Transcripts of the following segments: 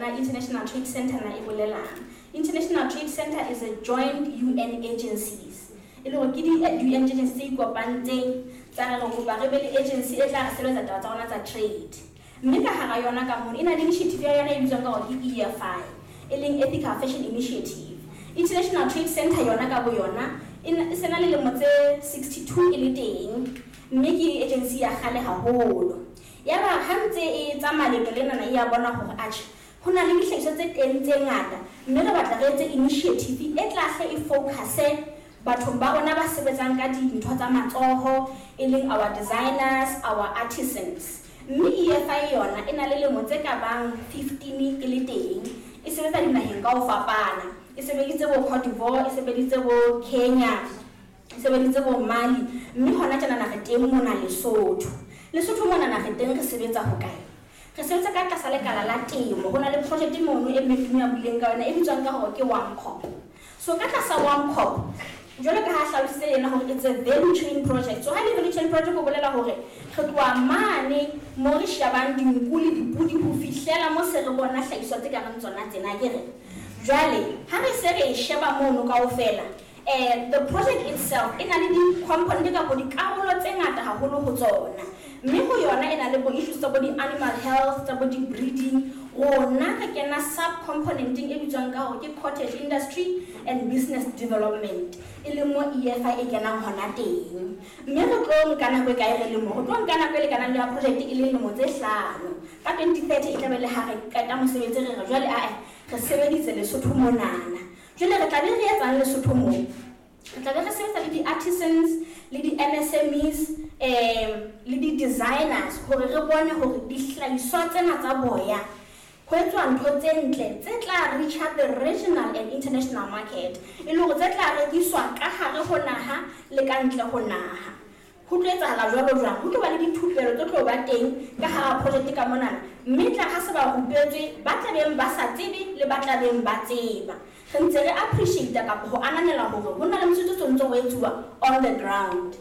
na International Trade Center na ibolelang. International Trade Center is a joint UN agencies. Ile go ke di UN agencies go banteng tsa re go ba re be le agency e tla sebetsa taba tsa rona tsa trade. Mme ka hara yona ka mo ina le initiative ya yona e bitswang ka go ke EFI, e leng Ethical Fashion Initiative. International Trade Center yona ka bo yona e sena le lemo tse 62 e le teng, mme ke agency ya gale haholo. Ya ba hantse e tsamaya le lena na ya bona gore atšhe ho na le dihlahiswa tse teng tse ngata, mme re batla re etse initiative e tla hle e focuse batho ba bona ba sebetsang ka dintho tsa matsoho e leng our designers, our artisans. Mme EFI yona e na le lemo tse ka bang 15 e le teng, e sebetsa dinaheng ka ho fapana, e sebeditse bo Cote d'Ivoire, e sebeditse bo Kenya, e sebeditse bo Mali, mme hona tjena na re teng mona Lesotho mona na re teng re sebetsa ho kae? Re sebetsa ka tlasa lekala la temo, ho na le project mono e mmeng ya buleng ka yona e bitswang ka hore ke WAMCOP. So ka tlasa WAMCOP jwale ka ha hlalositse yena hore it's a value chain project. So ha le value chain project go bolela hore re tloa mane mo re shabang dinku le dipudi ho fihlela mo se re bona hlahiswa tse ka reng tsona tsena ke re jwale ha re se re sheba mono kaofela the project itself ina le di-component ka bo dikarolo tse ngata haholo ho tsona, mme ho yona ina le bo issues tsa bo di-animal health, tsa bo di-breeding. Rona re kena sub-componenting e bitswang ka hore ke cottage industry and business development, e leng mo EFI e kenang hona teng. Mme re tlo nka nako e kae re le mo, re tlo nka nako e lekanang le ya project e leng lemo tse 5 ka 2030 e tla be le ha re qeta mosebetsi re re jwale re sebeditse Lesotho monana. Jwale re tla be re etsang Lesotho mo, re tla be re sebetsa le di-artisans le di-MSMEs le di-designers hore re bone hore dihlahiswa tsena tsa boya ho etswa ntho tse ntle tse tla reach the regional and international market, e le hore tse tla rekiswa ka hare ho naha le ka ntle ho naha. Ho tlo etsahala jwalo jwang, ho tlo ba le dithupelo tse tlo ba teng ka hara project ka mona, mme tla ha se ba rupetswe ba tla beng ba sa tsebe le ba tla beng ba tseba. Re ntse re appreciate ka ho ananela hore ho na le mosebetsi o ntse o etsuwa on the ground.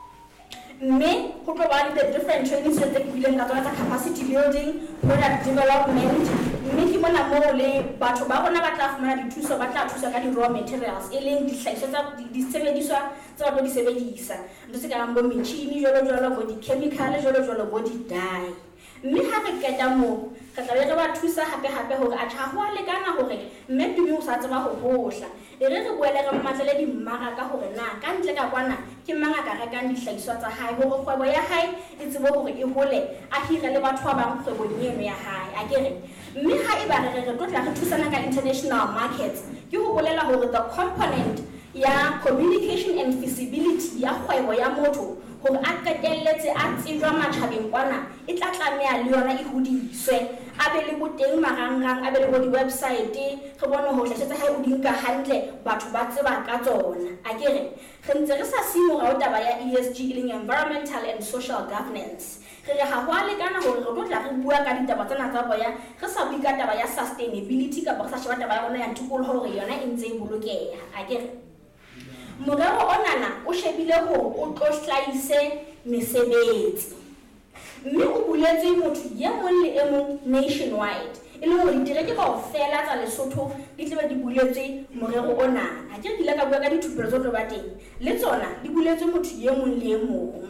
Mme ho tlo ba le the different trainings tse bileng ka tsona tsa capacity building, product development, mme ke mona mo le batho ba rona ba tla fumana dithuso, ba tla thusa ka di-raw materials e leng dihlahiswa tsa disebediswa tse ba tlo di sebedisa, ntho tse ka bo metjhini jwalo bo di-chemical jwalo bo di-dye. Mme ha re keta mo re tla be re ba thusa hape hore a tjha ho a lekana hore mme tumi o sa tseba ho hohla, e re boele re mmatlele dimmaraka hore na ka ntle ka kwana ke mang a ka rekang dihlahiswa tsa hae hore kgwebo ya hae e tsebe hore e hole, a hire le batho ba bang kgwebong eno ya hae a kere. Mme ha e ba re tlo tla re thusana ka international markets, ke ho bolela hore the component ya communication and feasibility ya kgwebo ya motho hore a qetelletse a tsejwa matjhabeng kwana e tla tlameha le yona e hodiswe, a be le boteng marangrang, a be le bo di-website, re bone ho hlasetsa hae o di nka hantle batho ba tseba ka tsona a kere. Re ntse re sa simora taba ya ESG e leng environmental and social governance. Re re ha ho a lekana hore re tlo tla re bua ka ditaba tsena tsa boya re sa bua ka taba ya sustainability kapa re sa sheba taba ya rona ya tikoloho hore yona e ntse e bolokeha a kere. Morero onana o shebile hore o tlo hlahise mesebetsi, mme o buletse motho ye mong le e mong nationwide, e leng hore ditereke kaofela tsa Lesotho di tla be di buletse morero onana. Ha ke re ka bua ka dithupelo tse tlo ba teng, le tsona di buletse motho ye mong le e mong.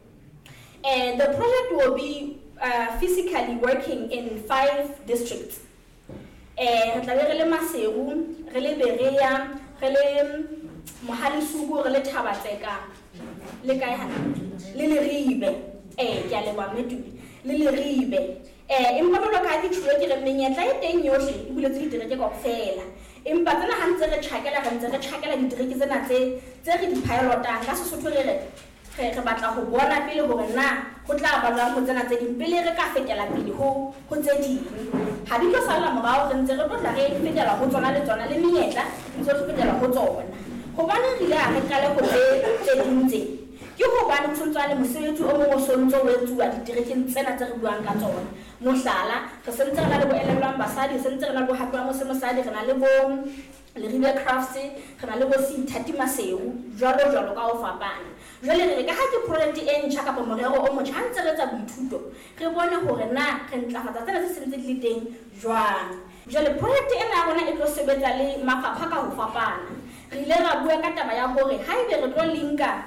The project will be physically working in 5 districts. Re tla be re le Maseru, re le Berea, re le Mohalisugu, re le Thabatseka, le kae ha le Leribe, ke a leboha metu le Leribe. Empa jwalo ka ke tshwere ke re menyetla e teng yohle e buletse ditereke kaofela, empa tsena ha ntse re tjhakela ditereke tsena tse re di pilotang ka Sesotho re batla ho bona pele hore na ho tla ba jwang ho tsena tse ding pele re ka fetela pele ho tse ding. Ha di tlo sala morao, re ntse re tlo tla re fetela ho tsona le tsona le menyetla ntse re fetela ho tsona. Hobane re ile a re qale ho tse ding tse ke hobane tshwantsane mosebetsi o mong o sontso o etsuwa diterekeng tsena tse re buang ka tsona. Mohlala re sentse re na le bo elelwang basadi, sentse re na le bo hape wa mosadi, re na le bo Leribe Crafts, re na le bo Sithati Maseru jwalo ka ho fapana. Jwale re ka ha ke project e ntjha kapa morero o motjha ntse re tsa boithuto re bone hore na re ntlafatsa tsena tse sentse di le teng jwang. Jwale project ena ya rona e tlo sebetsa le mafapha ka ho fapana. Re ile ra bua ka taba ya hore haebe re tlo linka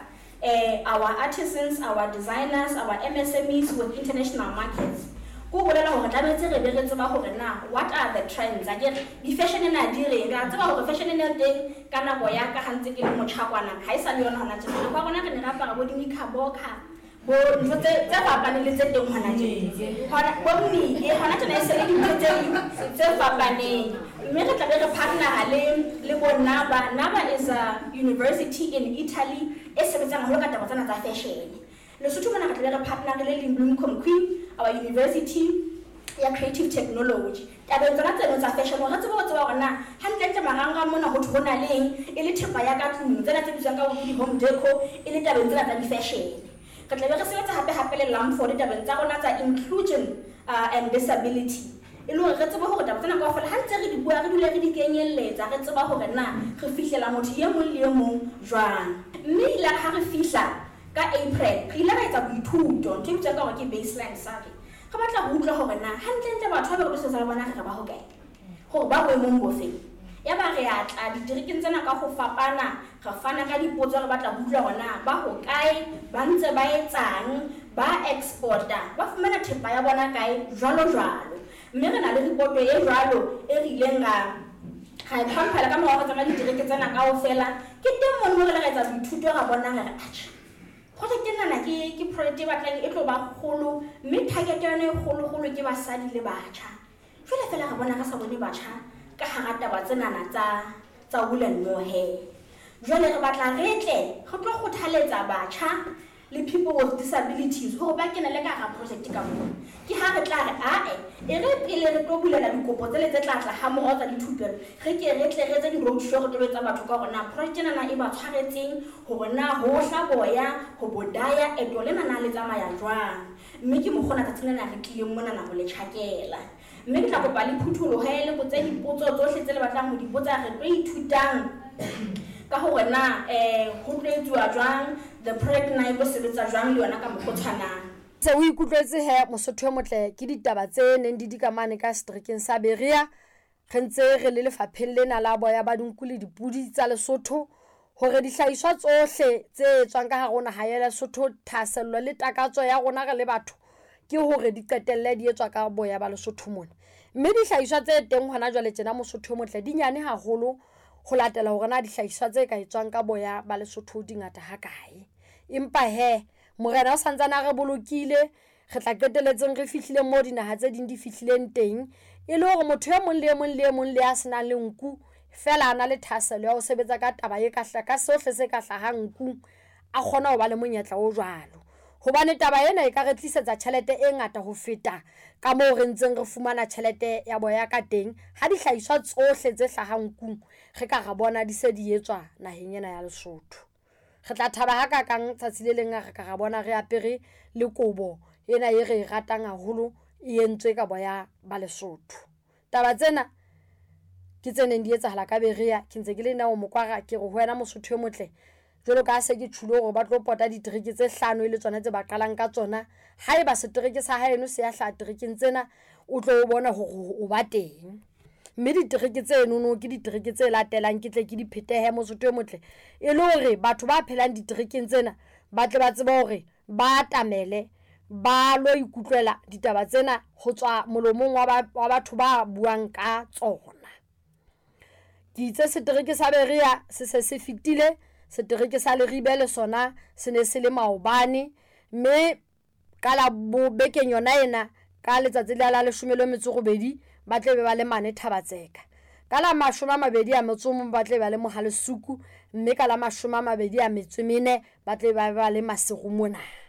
our artisans, our designers, our MSMEs with international markets. Go bolela hore tlametse re be re tseba hore na what are the trends. Akere di fashion ena di re ra tseba hore fashion ena teng ka nako ya ka hantse ke le motjhakwana ha isa le yona hona tjena. Ba rona re ne ra apara bo di-knicker-bocker bo ntho tse fapaneng le tse teng hona tjena. Hona bo mmile hona tjena e se le dintho tse fapaneng. Mme re tlabe re partnera le bo NABA. NABA is a university in Italy e sebetsang haholo ka taba tsena tsa fashion. Lesotho mona re tlabe re partnera le Bloemkom Queen, our university ya creative technology. Tabeng tsona tseno tsa fashion re tseba hore na hantle maranga mona ho thona leng e le thepa ya ka tlung tsena tse bitswang ka di home decor e le tabeng tsena tsa di fashion. Re tlabe re sebetsa hape le Lamford tabeng tsa rona tsa inclusion and disability. E le hore re tseba hore taba tsena kaofela ha ntse re di bua re dule re di kenyelletsa re tseba hore na re fihlela motho e mong le e mong jwang. Mme ile ha re fihla ka April re ile ra etsa boithuto ntho e bitswang ka hore ke baseline survey. Re batla ho utlwa hore na hantle batho ba re tlosa bona re ba hokae hore ba boemong bofe. Ya ba re atla diterekeng tsena ka ho fapana re fana ka dipotso re batla ho utlwa hore na ba hokae ba ntse ba etsang ba exporta ba fumana thepa ya bona kae jwalo. Mme re na le ripoto e jwalo e rileng ga tlhompela ka morao tsa ditereke tsena kaofela ke teng mo re le etsa boithuto ra bona re atjhe project ena ke project e batlang e tlo ba kgolo mme target yona e kgolo ke basadi le batjha. Fela re bona ka sa bone batjha ka hara taba tsenana tsa wool and mohair. Jwale re batla re tle re tlo kgothaletsa batjha le people with disabilities hore ba kena le ka hara project ka mona. Ke ha re tla re e re pele re tlo bulela dikopo tse tla ha morao tsa dithupelo re ke re tle re tse di road show re tobetsa batho ka hore na project ena e ba tshwaretseng hore na ho hla boya ho bodaya eto le nana le tsamaya jwang. Mme ke mogona tsa tsena re tlile mona na ho le tjhakela. Mme ke tla kopa le phuthulo he le botse dipotso tsohle tse le batlang ho di botsa re tlo ithutang ka hore na ho tlo etsuwa jwang the project na e go sebetsa jwang le yona ka mokgotshwanang. Se o ikutlwetse he Mosotho e motle ke ditaba tse neng di dikamane ka streekeng sa Beria re ntse re le lefapheng lena la boya ba dinku le dipudi tsa Lesotho hore dihlahiswa tsohle tse tswang ka hare naha ya Lesotho thasello le takatso ya rona re le batho ke hore di qetelle di etswa ka boya ba Lesotho mona. Mme dihlahiswa tse teng hona jwale tjena Mosotho e motle di nyane haholo ho latela hore na dihlahiswa tse ka etswang ka boya ba Lesotho di ngata ha kae. Empa he morena o santsana re bolokile re tla qeteletseng re fihlile mo dinaha tse ding di fihlileng teng e le hore motho e mong le a sena le nku fela ana le thaselo ya ho sebetsa ka taba e kahla ka sohle se ka hlahang nku a kgona ho ba le monyetla o jwalo. Hobane taba ena e ka re tlisetsa tjhelete e ngata ho feta ka moo re ntseng re fumana tjhelete ya boya ka teng ha dihlahiswa tsohle tse hlahang nku re ka ra bona di se di etswa naheng ena ya Lesotho. Re tla thaba ha ka kang tsatsi le leng re ka ra bona re apere le kobo ena e re ratang haholo e entswe ka boya ba Lesotho. Taba tsena ke tseneng di etsahala ka Beria ke ntse ke le nao mokwara ke re ho wena Mosotho e motle jwalo ka se ke thulo hore ba tlo pota ditereke tse 5 e le tsona tse ba qalang ka tsona ha eba setereke sa haeno se ya hla terekeng tsena o tlo bona hore o ba teng. Mme ditereke tseno ke ditereke tse latelang ke tle ke di phetehe Mosotho e motle e le hore batho ba phelang diterekeng tsena ba tle ba tseba hore ba tamele ba lo ikutlwela ditaba tsena ho tswa molomong wa batho ba buang ka tsona. Ke itse setereke sa Beria se fitile setereke sa Leribele sona se ne se le maobane mme ka la bobekeng yona ena ka letsatsi la 18 ba tle ba le mane Thabatseka ka la 20 ba tle ba le Mohalesuku mme ka la 24 ba tle ba le Maserumona.